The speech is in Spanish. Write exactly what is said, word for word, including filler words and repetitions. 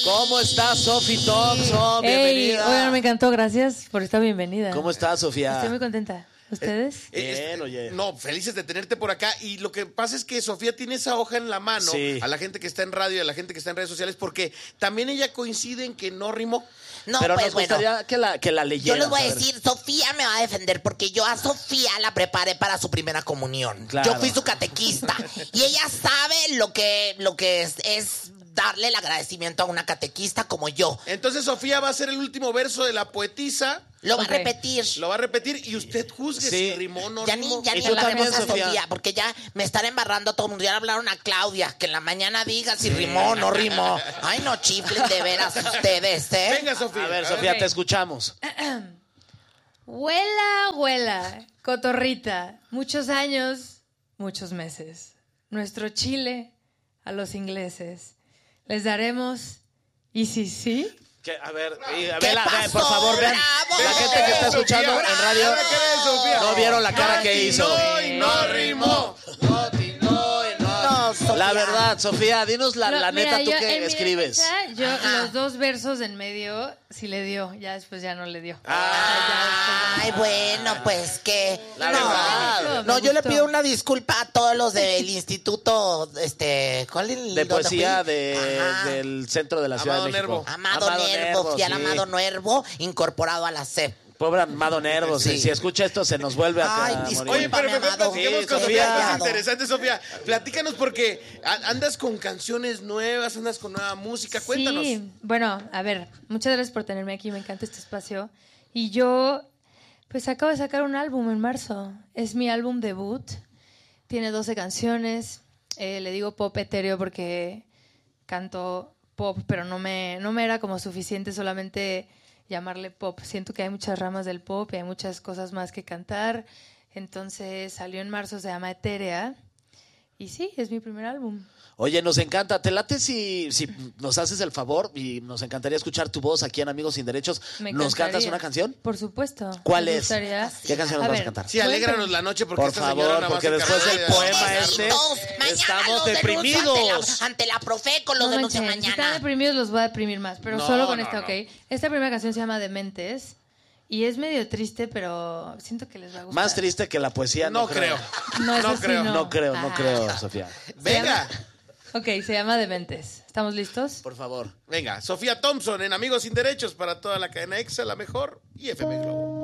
¿Cómo estás, Sofi Thompson? Hey, Bienvenida. Oigan, me encantó, gracias por esta bienvenida. ¿Cómo estás, Sofía? Estoy muy contenta. ¿Ustedes? Eh, Bien, este, oye. No, felices de tenerte por acá. Y lo que pasa es que Sofía tiene esa hoja en la mano, Sí. a la gente que está en radio y a la gente que está en redes sociales, porque también ella coincide en que no rimó. No, Pero pues nos bueno. gustaría que la, que la Yo leyeras. les voy a ver. decir, Sofía me va a defender porque yo a Sofía la preparé para su primera comunión. Claro. Yo fui su catequista y ella sabe lo que, lo que es, es darle el agradecimiento a una catequista como yo. Entonces Sofía va a ser el último verso de la poetisa. Lo va Ok. a repetir. Lo va a repetir y usted juzgue Sí. si rimó o no Ya rimó. ni, ya ¿Y ni tú hablaremos también, a Sofía? Sofía, porque ya me están embarrando a todo el mundo. Ya le hablaron a Claudia, que en la mañana diga si rimó o no rimó. Ay, no chiflen de veras ustedes, ¿eh? Venga, Sofía. A ver, Sofía, Ok. te escuchamos. Huela, huela, cotorrita. Muchos años, muchos meses. Nuestro Chile a los ingleses. Les daremos... ¿Y si sí? Que, a ver, y, a ¿Qué ver, la- pasó? por favor, vean. ¡Bravo! La gente que está escuchando Sofía, en radio bravo. ¿Qué crees, Sofía? no vieron la cara que hizo. No, y no rimó. No, atinó y no. No, Sofía. La verdad, Sofía, dinos la, No, la mira, neta, tú yo- que en mi escribes. defensa, yo Ajá. los dos versos en medio sí le dio. Ya después ya no le dio. Ay, bueno, pues que... La no, verdad. no, Me yo le gustó. pido una disculpa a todos los del instituto, este... ¿Cuál es el De dónde poesía fui? de, Ajá. del centro de la Ciudad Amado de México. Nervo. Amado, Nervo, fui al sí. Amado Nervo, incorporado a la C E P. Pobre Amado Nervo, si, Sí. si escucha esto se nos vuelve a, Ay, a disculpa. morir. Oye, pero mejor Amado. platiquemos Sí, con Sofía. Sofía. Es Amado. interesante, Sofía. Platícanos porque a- andas con canciones nuevas, andas con nueva música. Cuéntanos. Sí, bueno, a ver, muchas gracias por tenerme aquí, me encanta este espacio. Y yo, pues acabo de sacar un álbum en marzo. Es mi álbum debut. Tiene doce canciones. Eh, le digo pop etéreo porque canto pop, pero no me, no me era como suficiente solamente llamarle pop. Siento que hay muchas ramas del pop y hay muchas cosas más que cantar. Entonces salió en marzo, se llama Etérea. Y sí, es mi primer álbum. Oye, nos encanta. ¿Te late si, si nos haces el favor? Y nos encantaría escuchar tu voz aquí en Amigos Sin Derechos. Me ¿Nos encantaría. cantas una canción? Por supuesto. ¿Cuál Me es? gustaría. ¿Qué canción nos A vas a ver, cantar? Sí, alégranos la noche porque Por esta favor, señora nada más porque se después encarga del de- poema Pobrecitos, este, mañana estamos los denuncio deprimidos. Ante la, ante la Profeco los No denuncia manchen, si están mañana. deprimidos los voy a deprimir más, pero No, solo con no, esta, no. ¿ok? Esta primera canción se llama Dementes y es medio triste, pero siento que les va a gustar. Más triste que la poesía, no, No creo. No, es No así, creo. no. No creo, no Ah. creo, Sofía. Venga, Ok, se llama Dementes. ¿Estamos listos? Por favor. venga. Sofía Thompson en Amigos Sin Derechos para toda la cadena EXA, la mejor, y F M Globo.